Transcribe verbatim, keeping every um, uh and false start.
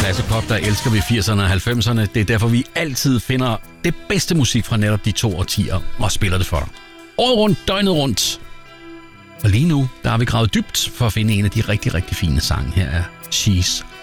Classic Pop, der elsker vi firserne og halvfemserne. Det er derfor, vi altid finder det bedste musik fra netop de to årtier og spiller det for dig. Året rundt, døgnet rundt. Og lige nu, der har vi gravet dybt for at finde en af de rigtig, rigtig fine sange. Her er She's